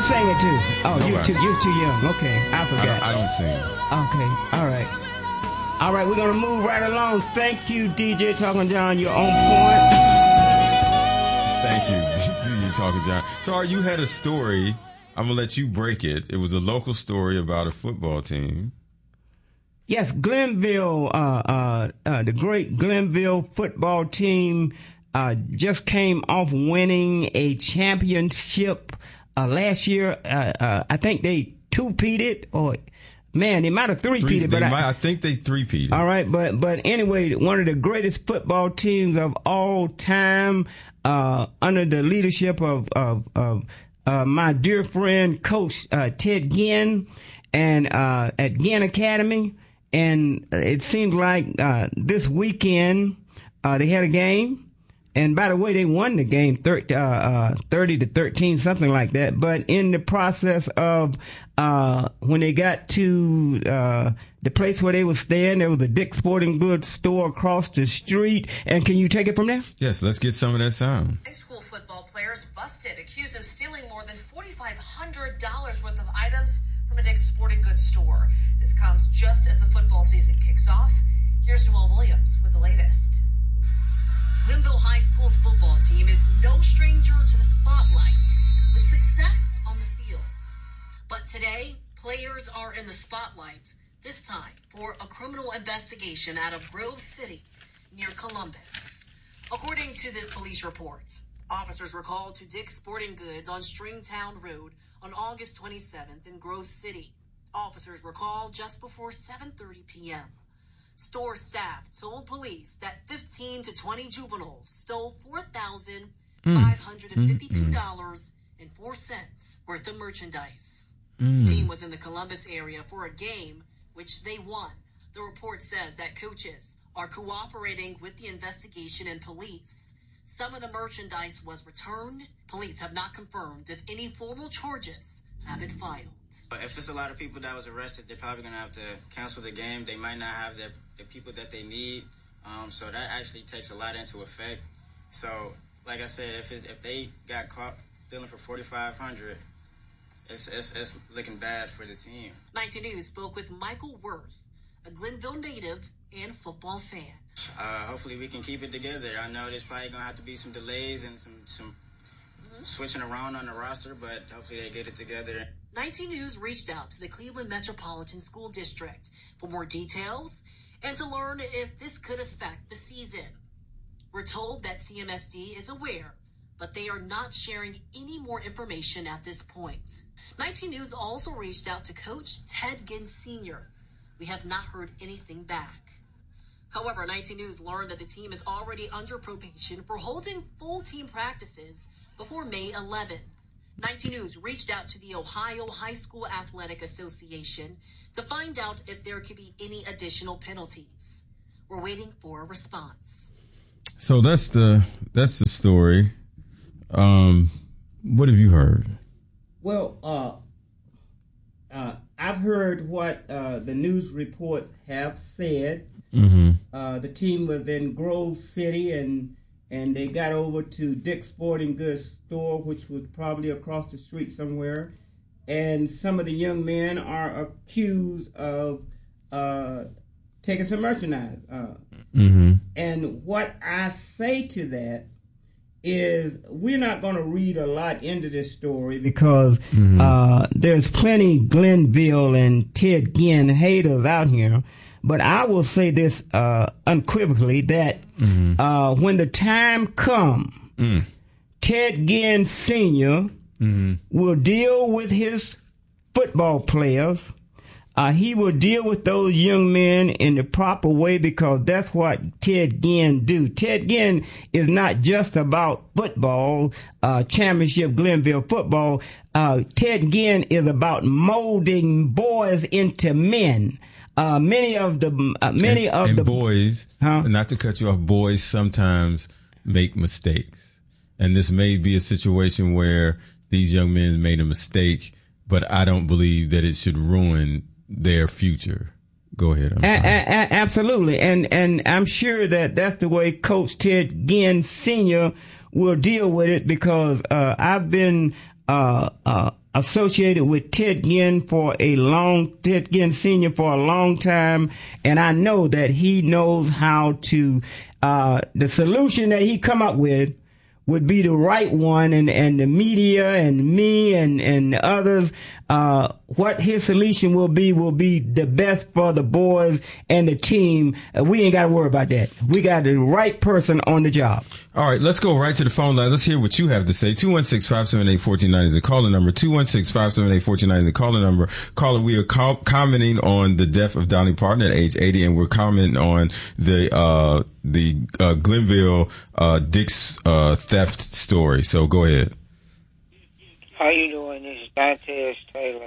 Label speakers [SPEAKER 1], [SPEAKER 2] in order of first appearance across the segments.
[SPEAKER 1] sang it too? Oh,
[SPEAKER 2] Nobody.
[SPEAKER 1] you're too young. Okay, I forgot.
[SPEAKER 2] I don't sing.
[SPEAKER 1] Okay, all right. All right, we're going to move right along. Thank you, DJ Talking John. You're on point.
[SPEAKER 2] Thank you, DJ Talking John. So, you had a story. I'm going to let you break it. It was a local story about a football team.
[SPEAKER 1] Yes, Glenville, the great Glenville football team just came off winning a championship last year. I think they two-peated, or man, they might have three-peated.
[SPEAKER 2] I think they three-peated.
[SPEAKER 1] All right, but anyway, one of the greatest football teams of all time, under the leadership of my dear friend, Coach Ted Ginn, and at Ginn Academy. And it seems like this weekend they had a game. And by the way, they won the game 30-13, something like that. But in the process of when they got to the place where they were staying, there was a Dick's Sporting Goods store across the street. And can you take it from there?
[SPEAKER 2] Yes, let's get some of that sound.
[SPEAKER 3] High school football players busted, accused of stealing more than $4,500 worth of items from a Dick's Sporting Goods store. This comes just as the football season kicks off. Here's Joel Williams with the latest. Glenville High School's football team is no stranger to the spotlight, with success on the field. But today, players are in the spotlight, this time for a criminal investigation out of Grove City, near Columbus. According to this police report, officers were called to Dick's Sporting Goods on Stringtown Road on August 27th in Grove City. Officers were called just before 7:30 p.m. Store staff told police that 15 to 20 juveniles stole $4,552.04 worth of merchandise. The team was in the Columbus area for a game, which they won. The report says that coaches are cooperating with the investigation and police. Some of the merchandise was returned. Police have not confirmed if any formal charges have been filed.
[SPEAKER 4] If it's a lot of people that was arrested, they're probably going to have to cancel the game. They might not have the people that they need. So that actually takes a lot into effect. So, like I said, if they got caught stealing for $4,500, it's looking bad for the team.
[SPEAKER 3] 19 News spoke with Michael Worth, a Glenville native and football fan.
[SPEAKER 4] Hopefully we can keep it together. I know there's probably going to have to be some delays and some switching around on the roster, but hopefully they get it together.
[SPEAKER 3] 19 News reached out to the Cleveland Metropolitan School District for more details and to learn if this could affect the season. We're told that CMSD is aware, but they are not sharing any more information at this point. 19 News also reached out to Coach Ted Ginn Sr. We have not heard anything back. However, 19 News learned that the team is already under probation for holding full team practices before May 11th. 19 News reached out to the Ohio High School Athletic Association to find out if there could be any additional penalties. We're waiting for a response.
[SPEAKER 2] So that's the story. What have you heard?
[SPEAKER 1] Well, I've heard what the news reports have said.
[SPEAKER 2] Mm-hmm.
[SPEAKER 1] The team was in Grove City and they got over to Dick's Sporting Goods store, which was probably across the street somewhere. And some of the young men are accused of taking some merchandise. And what I say to that is we're not going to read a lot into this story because there's plenty Glenville and Ted Ginn haters out here. But I will say this unequivocally that when the time comes, Ted Ginn Sr. will deal with his football players. He will deal with those young men in the proper way because that's what Ted Ginn do. Ted Ginn is not just about football, championship Glenville football. Ted Ginn is about molding boys into men. Many of the
[SPEAKER 2] boys, not to cut you off, boys sometimes make mistakes. And this may be a situation where these young men made a mistake, but I don't believe that it should ruin their future. Go ahead.
[SPEAKER 1] Absolutely. And I'm sure that that's the way Coach Ted Ginn Sr. will deal with it because I've been associated with Ted Ginn Sr. for a long time, and I know that he knows how to, the solution that he come up with would be the right one, and the media and me and others, what his solution will be the best for the boys and the team. We ain't got to worry about that. We got the right person on the job.
[SPEAKER 2] All right, let's go right to the phone line. Let's hear what you have to say. 216-578-1490 is the caller number. 216-578-1490 is the caller number. Caller, we are commenting on the death of Dolly Parton at age 80, and we're commenting on the Glenville Dix theft story. So go ahead.
[SPEAKER 5] How you doing? This is Dante Taylor.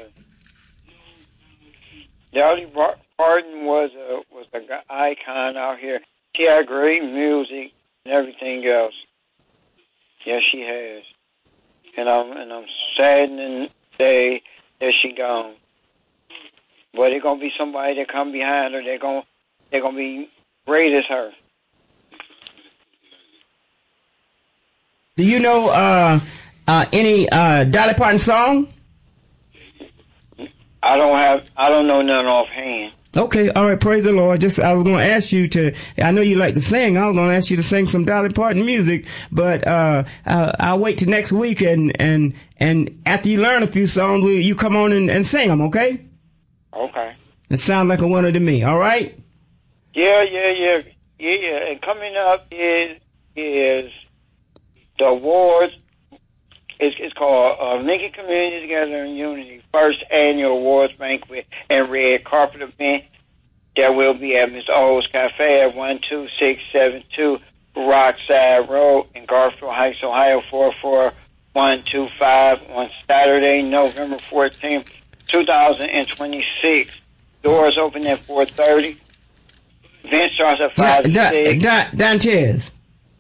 [SPEAKER 5] Dolly Parton was an icon out here. She had great music and everything else. Yes, she has. And I'm saddened the day that she gone. But there's gonna be somebody that come behind her. They're gonna be great as her.
[SPEAKER 1] Do you know any Dolly Parton song?
[SPEAKER 5] I don't know none offhand.
[SPEAKER 1] Okay, all right, praise the Lord. I was going to ask you I know you like to sing. I was going to ask you to sing some Dolly Parton music, but I'll wait till next week, and after you learn a few songs, you come on and sing them, okay?
[SPEAKER 5] Okay.
[SPEAKER 1] It sounds like a winner to me, all right?
[SPEAKER 5] Yeah. And coming up is the awards. It's called Lincoln Community Together in Unity, first annual awards banquet and red carpet event that will be at Mr. O's Cafe at 12672 Rockside Road in Garfield Heights, Ohio 44125 on Saturday, November 14th, 2026. Doors open at 4:30. Event starts at 5 to 6.
[SPEAKER 1] Dantes.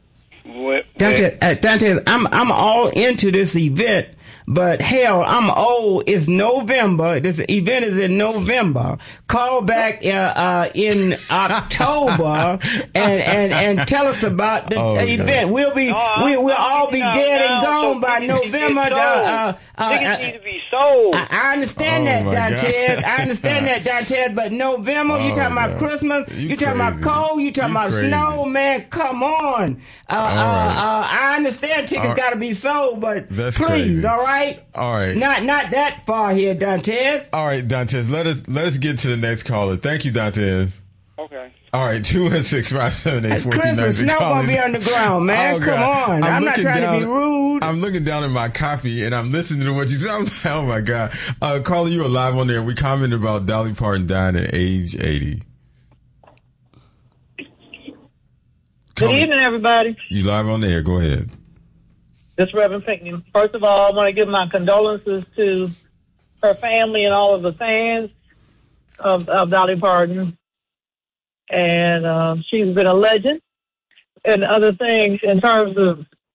[SPEAKER 1] Dante, I'm all into this event, but hell, I'm old. It's November. This event is in November. Call back in October and tell us about the event. We'll all be dead and gone by November.
[SPEAKER 5] Tickets need to be sold.
[SPEAKER 1] I understand that, Dantes. I understand that, Dantes. But November, you talking about Christmas? You talking about cold? You talking about snow? Man, come on. I understand tickets got to be sold, but please, crazy. All right?
[SPEAKER 2] All right.
[SPEAKER 1] Not that far here, Dantes.
[SPEAKER 2] All right, Dantes, let us get to the next caller. Thank you, Dantes.
[SPEAKER 5] Okay.
[SPEAKER 2] All right, 216-578-1490.
[SPEAKER 1] Christmas, snow gonna be on the ground, man. Come on. I'm not trying to be rude.
[SPEAKER 2] I'm looking down at my copy and I'm listening to what you say. I'm like, oh my God. Caller, you are live on there. We commented about Dolly Parton dying at age 80.
[SPEAKER 6] Good evening, everybody.
[SPEAKER 2] You live on the air. Go ahead.
[SPEAKER 6] This is Reverend Pinckney. First of all, I want to give my condolences to her family and all of the fans of Dolly Parton. And she's been a legend. And other things, in terms of